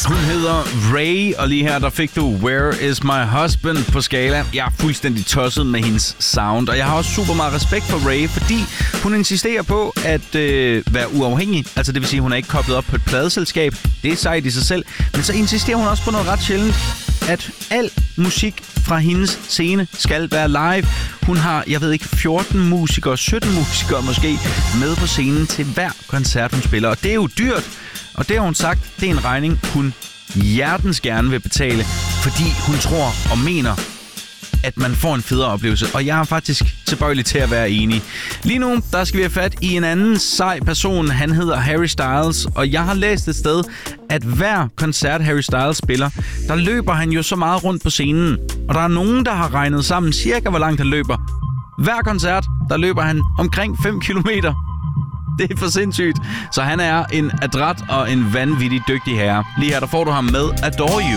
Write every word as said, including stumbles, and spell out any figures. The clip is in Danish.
Hun hedder Ray, og lige her der fik du Where is my husband på skala. Jeg er fuldstændig tosset med hendes sound, og jeg har også super meget respekt for Ray, fordi hun insisterer på at øh, være uafhængig. Altså det vil sige, at hun er ikke koblet op på et pladeselskab. Det er sejt i sig selv. Men så insisterer hun også på noget ret sjældent, at al musik fra hendes scene skal være live. Hun har, jeg ved ikke, fjorten musikere, sytten musikere måske, med på scenen til hver koncert, hun spiller. Og det er jo dyrt. Og det har hun sagt, det er en regning, hun hjertens gerne vil betale, fordi hun tror og mener, at man får en federe oplevelse. Og jeg er faktisk tilbøjelig til at være enig. Lige nu, der skal vi have fat i en anden sej person. Han hedder Harry Styles, og jeg har læst et sted, at hver koncert Harry Styles spiller, der løber han jo så meget rundt på scenen. Og der er nogen, der har regnet sammen cirka, hvor langt han løber. Hver koncert, der løber han omkring fem kilometer. Det er for sindssygt. Så han er en adræt og en vanvittig dygtig herre. Lige her, der får du ham med Adore You.